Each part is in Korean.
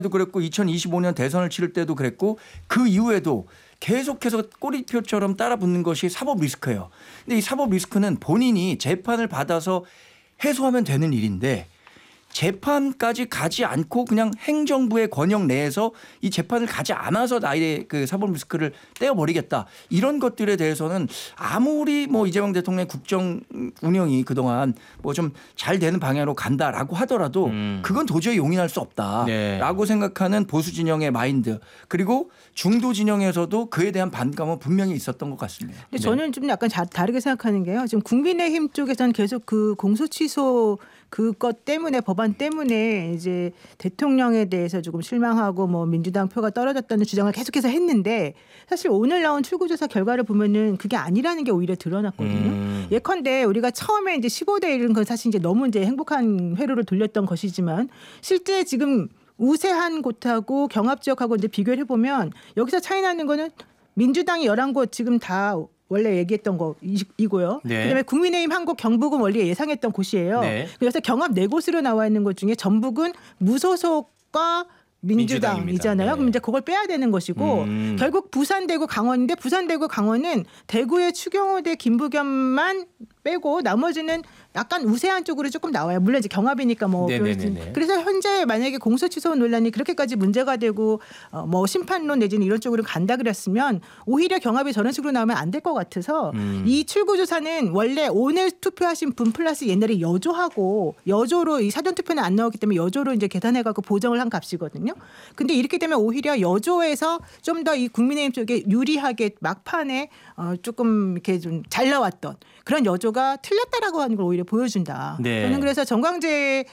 그랬고 2025년 대선을 치를 때도 그랬고 그 이후에도 계속해서 꼬리표처럼 따라붙는 것이 사법 리스크예요. 근데 이 사법 리스크는 본인이 재판을 받아서 해소하면 되는 일인데 재판까지 가지 않고 그냥 행정부의 권역 내에서 이 재판을 가지 않아서 나의 그 사법 리스크를 떼어버리겠다. 이런 것들에 대해서는 아무리 뭐 이재명 대통령의 국정 운영이 그동안 뭐 좀 잘 되는 방향으로 간다라고 하더라도 그건 도저히 용인할 수 없다라고 생각하는 보수 진영의 마인드 그리고 중도 진영에서도 그에 대한 반감은 분명히 있었던 것 같습니다. 근데 저는 좀 약간 다르게 생각하는 게요. 지금 국민의힘 쪽에서는 계속 그 공소 취소 그것 때문에 법안 때문에 이제 대통령에 대해서 조금 실망하고 뭐 민주당 표가 떨어졌다는 주장을 계속해서 했는데 사실 오늘 나온 출구조사 결과를 보면은 그게 아니라는 게 오히려 드러났거든요. 예컨대 우리가 처음에 이제 15대 1은 건 사실 이제 너무 이제 행복한 회로를 돌렸던 것이지만 실제 지금 우세한 곳하고 경합 지역하고 이제 비교를 해보면 여기서 차이 나는 거는 민주당이 11곳 지금 다 원래 얘기했던 거 이고요. 네. 그다음에 국민의힘 한 곳 경북은 원래 예상했던 곳이에요. 네. 그래서 경합 4곳으로 나와 있는 것 중에 전북은 무소속과 민주당이잖아요. 네. 그럼 이제 그걸 빼야 되는 것이고 결국 부산, 대구, 강원인데 부산, 대구, 강원은 대구의 추경호대 김부겸만 빼고 나머지는 약간 우세한 쪽으로 조금 나와요. 물론 이제 경합이니까 뭐 그래서 현재 만약에 공소 취소 논란이 그렇게까지 문제가 되고 뭐 심판론 내지는 이런 쪽으로 간다 그랬으면 오히려 경합이 저런 식으로 나오면 안 될 것 같아서 이 출구조사는 원래 오늘 투표하신 분 플러스 옛날에 여조하고 여조로 이 사전 투표는 안 나오기 때문에 여조로 이제 계산해 갖고 보정을 한 값이거든요. 근데 이렇게 되면 오히려 여조에서 좀 더 이 국민의힘 쪽에 유리하게 막판에 조금 이렇게 좀 잘 나왔던 그런 여조가 틀렸다라고 하는 걸 오히려 보여준다. 네. 저는 그래서 정광재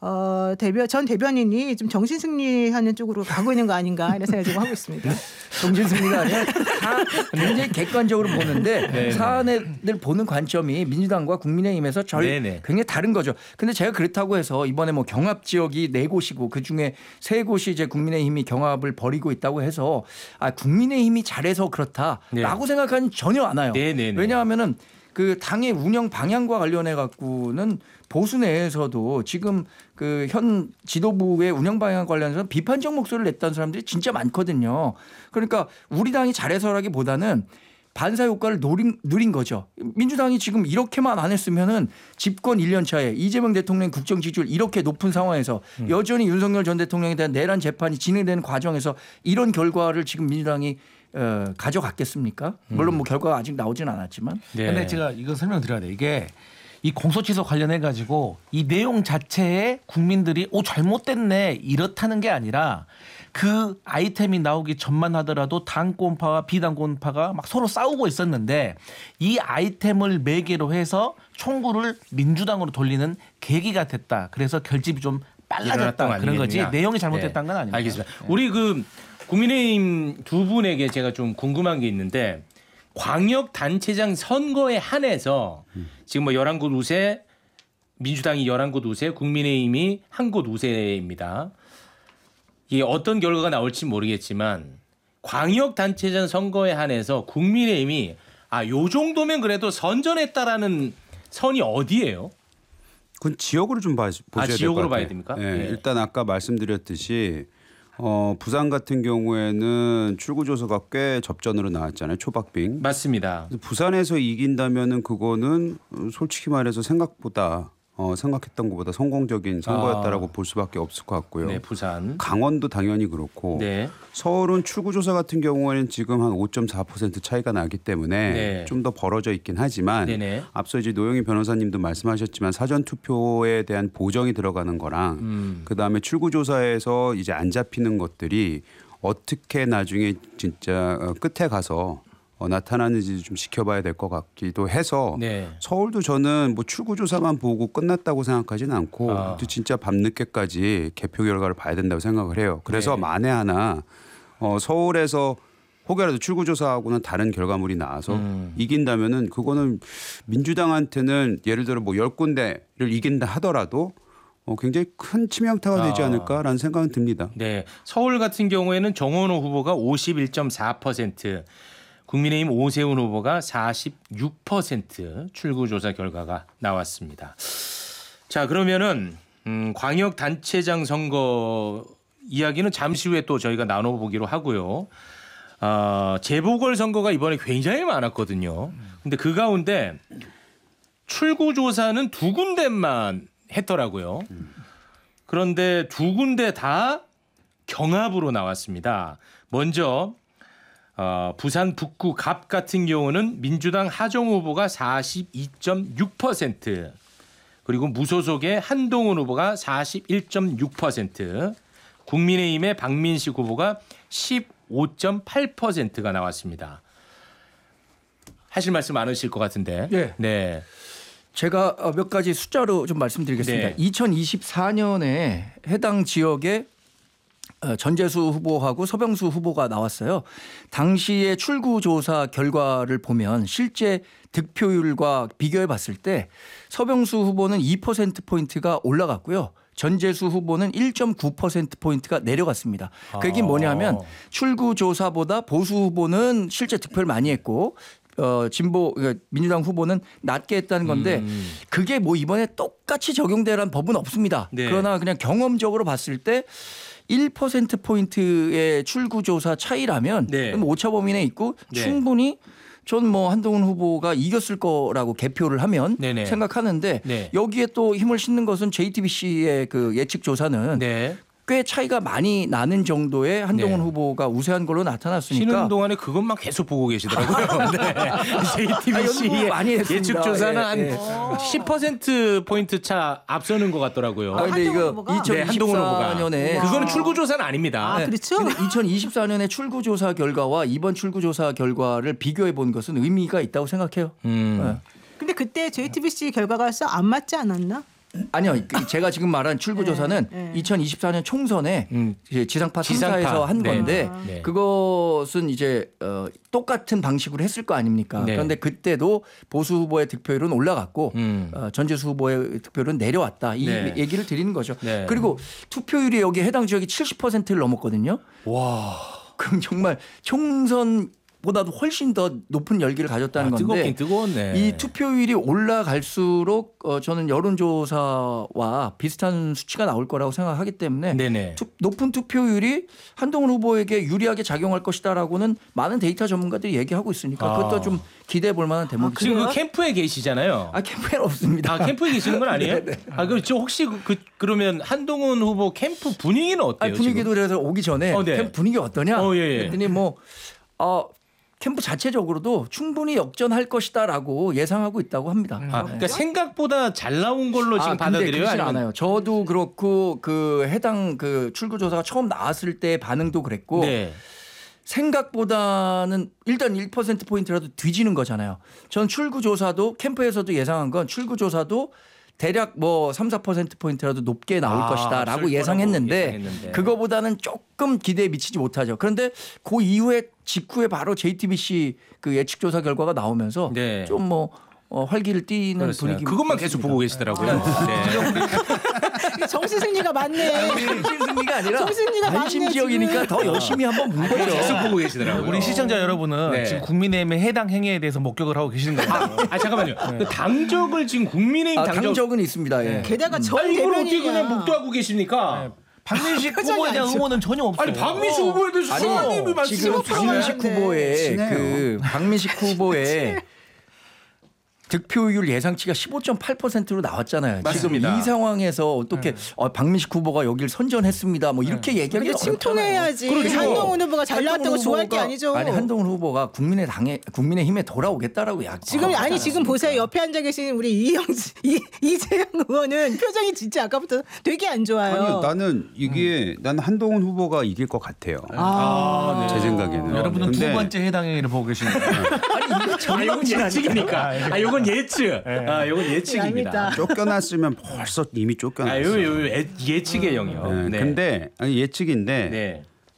전 대변인이 좀 정신 승리하는 쪽으로 가고 있는 거 아닌가 이런 생각을 좀 하고 있습니다. 정신 승리가 아니라 다 굉장히 객관적으로 보는데 사안을 보는 관점이 민주당과 국민의힘에서 굉장히 다른 거죠. 근데 제가 그렇다고 해서 이번에 뭐 경합 지역이 4곳이고 그중에 3곳이 이제 국민의힘이 경합을 벌이고 있다고 해서 국민의힘이 잘해서 그렇다라고 생각하는 전혀 안 와요. 왜냐하면은 그 당의 운영 방향과 관련해 갖고는 보수 내에서도 지금 그 현 지도부의 운영 방향 관련해서 비판적 목소리를 냈던 사람들이 진짜 많거든요. 그러니까 우리 당이 잘해서라기보다는 반사 효과를 누린 거죠. 민주당이 지금 이렇게만 안 했으면은 집권 1년 차에 이재명 대통령 국정 지지율 이렇게 높은 상황에서 여전히 윤석열 전 대통령에 대한 내란 재판이 진행되는 과정에서 이런 결과를 지금 민주당이 가져갔겠습니까? 물론 뭐 결과가 아직 나오진 않았지만. 그런데 제가 이거 설명드려야 돼요. 이게 이 공소취소 관련해 가지고 이 내용 자체에 국민들이 잘못됐네 이렇다는 게 아니라 그 아이템이 나오기 전만 하더라도 당권파와 비당권파가 막 서로 싸우고 있었는데 이 아이템을 매개로 해서 총구를 민주당으로 돌리는 계기가 됐다. 그래서 결집이 좀 빨라졌다 그런 거지 내용이 잘못됐다는 건 아닙니다. 알겠습니다. 우리 국민의힘 두 분에게 제가 좀 궁금한 게 있는데 광역단체장 선거에 한해서 지금 뭐 11곳 우세 민주당이 11곳 우세 국민의힘이 1곳 우세입니다. 이게 어떤 결과가 나올지 모르겠지만 광역단체장 선거에 한해서 국민의힘이 요 정도면 그래도 선전했다라는 선이 어디예요? 그건 지역으로 좀 보셔야 될 것 같아요. 지역으로 봐야 됩니까? 일단 아까 말씀드렸듯이 부산 같은 경우에는 출구조사가 꽤 접전으로 나왔잖아요. 초박빙. 맞습니다. 부산에서 이긴다면은 그거는 솔직히 말해서 생각보다 생각했던 것보다 성공적인 선거였다라고 볼 수밖에 없을 것 같고요. 네, 부산. 강원도 당연히 그렇고 서울은 출구조사 같은 경우에는 지금 한 5.4% 차이가 나기 때문에 좀 더 벌어져 있긴 하지만 앞서 이제 노영희 변호사님도 말씀하셨지만 사전 투표에 대한 보정이 들어가는 거랑 그다음에 출구조사에서 이제 안 잡히는 것들이 어떻게 나중에 진짜 끝에 가서 나타나는지 좀 지켜봐야 될 것 같기도 해서 서울도 저는 뭐 출구조사만 보고 끝났다고 생각하지는 않고 진짜 밤늦게까지 개표 결과를 봐야 된다고 생각을 해요. 그래서 만에 하나 서울에서 혹여라도 출구조사하고는 다른 결과물이 나와서 이긴다면은 그거는 민주당한테는 예를 들어 뭐 10군데를 이긴다 하더라도 굉장히 큰 치명타가 되지 않을까라는 생각은 듭니다. 네, 서울 같은 경우에는 정원호 후보가 51.4%, 국민의힘 오세훈 후보가 46% 출구조사 결과가 나왔습니다. 자, 그러면은 광역단체장 선거 이야기는 잠시 후에 또 저희가 나눠보기로 하고요. 재보궐 선거가 이번에 굉장히 많았거든요. 근데 그 가운데 출구조사는 2군데만 했더라고요. 그런데 2군데 다 경합으로 나왔습니다. 먼저 부산 북구 갑 같은 경우는 민주당 하정 후보가 42.6%, 그리고 무소속의 한동훈 후보가 41.6%, 국민의힘의 박민식 후보가 15.8%가 나왔습니다. 하실 말씀 많으실 것 같은데. 네. 제가 몇 가지 숫자로 좀 말씀드리겠습니다. 네. 2024년에 해당 지역에 전재수 후보하고 서병수 후보가 나왔어요. 당시의 출구조사 결과를 보면 실제 득표율과 비교해 봤을 때 서병수 후보는 2%포인트가 올라갔고요. 전재수 후보는 1.9%포인트가 내려갔습니다. 그게 뭐냐면 출구조사보다 보수 후보는 실제 득표를 많이 했고 진보 민주당 후보는 낮게 했다는 건데 그게 뭐 이번에 똑같이 적용되라는 법은 없습니다. 네. 그러나 그냥 경험적으로 봤을 때 1%포인트의 출구조사 차이라면 오차 범위 내에 있고 충분히 전 뭐 한동훈 후보가 이겼을 거라고 개표를 하면 생각하는데 여기에 또 힘을 싣는 것은 JTBC의 그 예측 조사는 꽤 차이가 많이 나는 정도의 한동훈 후보가 우세한 걸로 나타났으니까. 쉬는 동안에 그것만 계속 보고 계시더라고요. JTBC의 예측 조사는 한 10%포인트 차 앞서는 것 같더라고요. 근데 이거 2024년에 그거는 출구조사는 아닙니다. 그렇죠? 근데 2024년에 출구조사 결과와 이번 출구조사 결과를 비교해 본 것은 의미가 있다고 생각해요. 근데 그때 JTBC 결과가 안 맞지 않았나? 아니요. 제가 지금 말한 출구조사는 2024년 총선에 지상파 3사에서 한 건데 그것은 이제 똑같은 방식으로 했을 거 아닙니까? 그런데 그때도 보수 후보의 득표율은 올라갔고 전재수 후보의 득표율은 내려왔다. 이 얘기를 드리는 거죠. 그리고 투표율이 여기 해당 지역이 70%를 넘었거든요. 와. 그럼 정말 총선 보다도 훨씬 더 높은 열기를 가졌다는 건데 뜨거웠네. 이 투표율이 올라갈수록 저는 여론조사와 비슷한 수치가 나올 거라고 생각하기 때문에 높은 투표율이 한동훈 후보에게 유리하게 작용할 것이다라고는 많은 데이터 전문가들이 얘기하고 있으니까 그것도 좀 기대해 볼 만한 대목이죠. 지금 그 캠프에 계시잖아요. 캠프에는 없습니다. 캠프에 계시는 건 아니에요? 그렇죠. 혹시 그러면 한동훈 후보 캠프 분위기는 어때요? 분위기도 지금? 그래서 오기 전에 캠프 분위기 어떠냐? 그랬더니 캠프 자체적으로도 충분히 역전할 것이다라고 예상하고 있다고 합니다. 그러니까 생각보다 잘 나온 걸로 지금 받아들여요? 그렇진 않아요. 저도 그렇고 그 해당 그 출구조사가 처음 나왔을 때 반응도 그랬고 생각보다는 일단 1%포인트라도 뒤지는 거잖아요. 전 출구조사도 캠프에서도 예상한 건 출구조사도 대략 뭐 3, 4%포인트라도 높게 나올 것이다라고 예상했는데 그거보다는 조금 기대에 미치지 못하죠. 그런데 그 이후에 직후에 바로 JTBC 그 예측조사 결과가 나오면서 좀 뭐 활기를 띠는 분위기. 그것만 계속 보고 계시더라고요. 정치승리가 많네. 정치승리가 아니라 정치승리가 관심 지역이니까 더 열심히 한번 본 거죠. 계속 보고 계시더라고요. 우리 시청자 여러분은 지금 국민의힘의 해당 행위에 대해서 목격을 하고 계시는 거예요. 잠깐만요. 그 당적을 지금 국민의힘 당적은 있습니다. 게다가 전 이걸 어떻게 그냥 묵도하고 계십니까? 박민식 후보에 대한 응원은 전혀 없어요. 박민식 후보에 대해서 지금 박민식 후보의 득표율 예상치가 15.8%로 나왔잖아요. 맞습니다. 지금 이 상황에서 어떻게 박민식 후보가 여기를 선전했습니다. 뭐 이렇게 얘기하기 어렵잖아요. 침통해야지. 그렇죠. 한동훈 후보가 잘 나왔다고 좋아할 게 아니죠. 한동훈 후보가 국민의힘에 돌아오겠다라고 지금 보세요. 옆에 앉아 계신 우리 이재영 의원은 표정이 진짜 아까부터 되게 안 좋아요. 아니요, 나는 나는 한동훈 후보가 이길 것 같아요. 제 생각에는. 여러분은 두 번째 해당 행위를 보고 계시는 거예요. 이건 예측이니까. 이건 예측. 이건 예측입니다. 쫓겨났으면 벌써 이미 쫓겨났어요. 예측의 영역. 근데 예측인데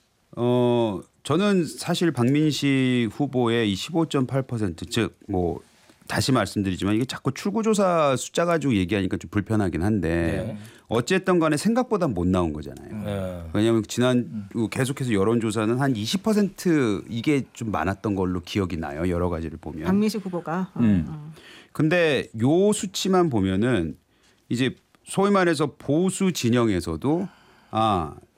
저는 사실 박민식 후보의 이 15.8% 즉 뭐 다시 말씀드리지만 이게 자꾸 출구조사 숫자 가지고 얘기하니까 좀 불편하긴 한데 어쨌든 간에 생각보다 못 나온 거잖아요. 왜냐하면 지난 계속해서 여론조사는 한 20% 이게 좀 많았던 걸로 기억이 나요. 여러 가지를 보면. 박민식 후보가. 근데 요 수치만 보면은 이제 소위 말해서 보수 진영에서도